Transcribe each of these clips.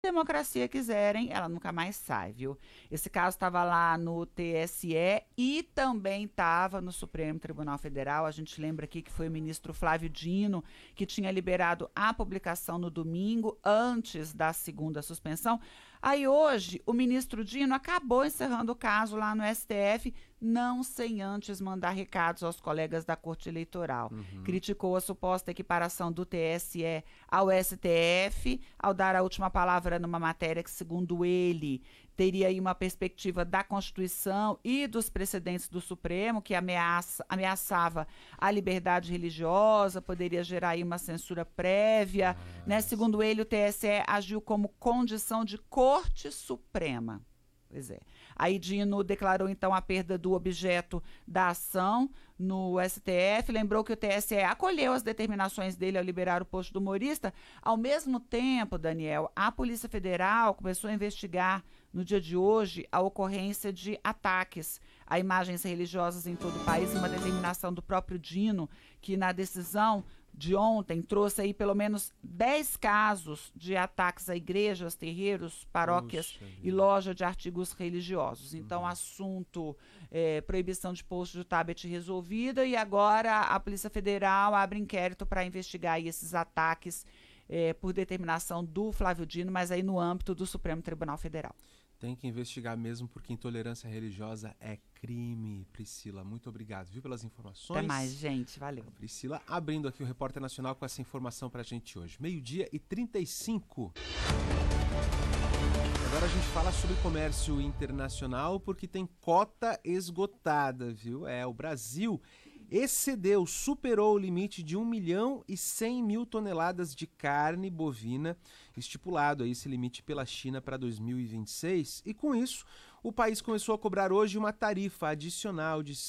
democracia quiserem, ela nunca mais sai, viu? Esse caso estava lá no TSE e também estava no Supremo Tribunal Federal. A gente lembra aqui que foi o ministro Flávio Dino que tinha liberado a publicação no domingo, antes da segunda suspensão. Aí hoje o ministro Dino acabou encerrando o caso lá no STF, não sem antes mandar recados aos colegas da Corte Eleitoral. Criticou a suposta equiparação do TSE ao STF, ao dar a última palavra numa matéria que, segundo ele, teria aí uma perspectiva da Constituição e dos precedentes do Supremo, que ameaçava a liberdade religiosa, poderia gerar aí uma censura prévia, né? Segundo ele, o TSE agiu como condição de Corte Suprema. Pois é. Aí Dino declarou então a perda do objeto da ação no STF, lembrou que o TSE acolheu as determinações dele ao liberar o posto do humorista. Ao mesmo tempo, Daniel, a Polícia Federal começou a investigar no dia de hoje a ocorrência de ataques a imagens religiosas em todo o país, uma determinação do próprio Dino, que na decisão de ontem trouxe aí pelo menos 10 casos de ataques a igrejas, terreiros, paróquias e loja de artigos religiosos. Então, assunto proibição de posto de tablet resolvida, e agora a Polícia Federal abre inquérito para investigar aí esses ataques por determinação do Flávio Dino, mas aí no âmbito do Supremo Tribunal Federal. Tem que investigar mesmo, porque intolerância religiosa é crime. Priscila, muito obrigado, viu, pelas informações. Até mais, gente. Valeu. Priscila abrindo aqui o Repórter Nacional com essa informação pra gente hoje. 12:35. Agora a gente fala sobre comércio internacional, porque tem cota esgotada, viu? O Brasil superou o limite de 1.100.000 toneladas de carne bovina, estipulado aí esse limite pela China para 2026, e com isso o país começou a cobrar hoje uma tarifa adicional de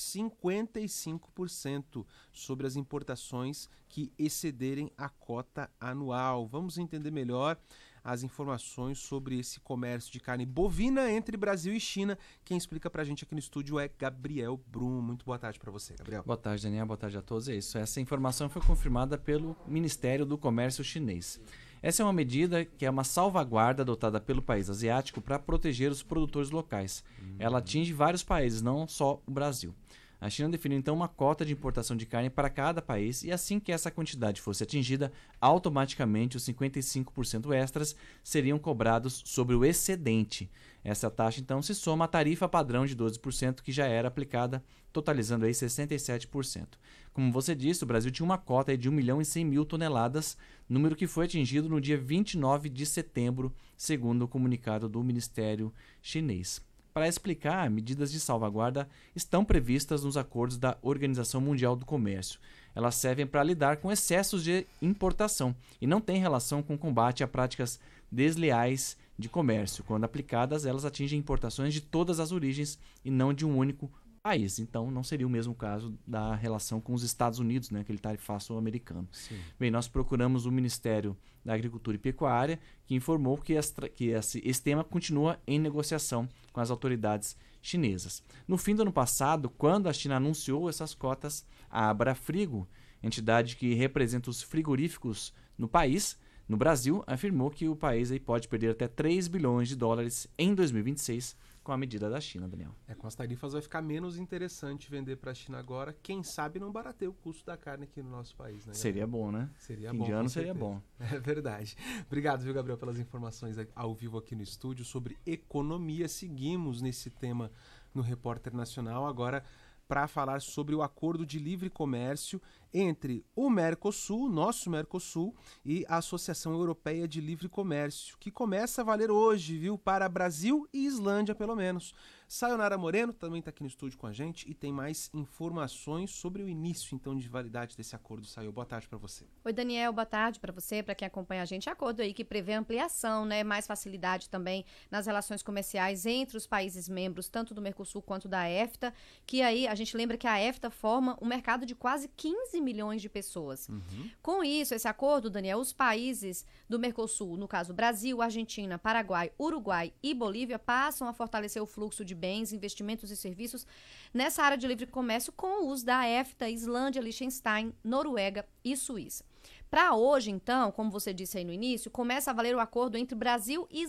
55% sobre as importações que excederem a cota anual. Vamos entender melhor as informações sobre esse comércio de carne bovina entre Brasil e China. Quem explica pra gente aqui no estúdio é Gabriel Brum. Muito boa tarde para você, Gabriel. Boa tarde, Daniel. Boa tarde a todos. É isso. Essa informação foi confirmada pelo Ministério do Comércio chinês. Essa é uma medida que é uma salvaguarda adotada pelo país asiático para proteger os produtores locais. Ela atinge vários países, não só o Brasil. A China definiu então uma cota de importação de carne para cada país, e assim que essa quantidade fosse atingida, automaticamente os 55% extras seriam cobrados sobre o excedente. Essa taxa então se soma à tarifa padrão de 12% que já era aplicada, totalizando aí 67%. Como você disse, o Brasil tinha uma cota de 1.100.000 toneladas, número que foi atingido no dia 29 de setembro, segundo o comunicado do Ministério chinês. Para explicar, medidas de salvaguarda estão previstas nos acordos da Organização Mundial do Comércio. Elas servem para lidar com excessos de importação e não têm relação com o combate a práticas desleais de comércio. Quando aplicadas, elas atingem importações de todas as origens e não de um único país. Então, não seria o mesmo caso da relação com os Estados Unidos, né, aquele tarifaço americano. Sim. Bem, nós procuramos o Ministério da Agricultura e Pecuária, que informou que esse tema continua em negociação com as autoridades chinesas. No fim do ano passado, quando a China anunciou essas cotas, a Abrafrigo, entidade que representa os frigoríficos no país, no Brasil, afirmou que o país aí pode perder até 3 bilhões de dólares em 2026 com a medida da China, Daniel. Com as tarifas vai ficar menos interessante vender para a China agora. Quem sabe não barateia o custo da carne aqui no nosso país, né? Seria bom, né? Seria fim bom. de ano seria bom. É verdade. Obrigado, viu, Gabriel, pelas informações ao vivo aqui no estúdio sobre economia. Seguimos nesse tema no Repórter Nacional, agora para falar sobre o acordo de livre comércio entre o Mercosul, nosso Mercosul, e a Associação Europeia de Livre Comércio, que começa a valer hoje, viu, para Brasil e Islândia, pelo menos. Sayonara Moreno também está aqui no estúdio com a gente e tem mais informações sobre o início, então, de validade desse acordo. Sayo, boa tarde para você. Oi, Daniel, boa tarde para você, para quem acompanha a gente. Acordo aí que prevê ampliação, né, mais facilidade também nas relações comerciais entre os países membros, tanto do Mercosul quanto da EFTA, que aí a gente lembra que a EFTA forma um mercado de quase 15 milhões de pessoas. Com isso, esse acordo, Daniel, os países do Mercosul, no caso Brasil, Argentina, Paraguai, Uruguai e Bolívia, passam a fortalecer o fluxo de bens, investimentos e serviços nessa área de livre comércio com o uso da EFTA, Islândia, Liechtenstein, Noruega e Suíça. Para hoje, então, como você disse aí no início, começa a valer o acordo entre Brasil e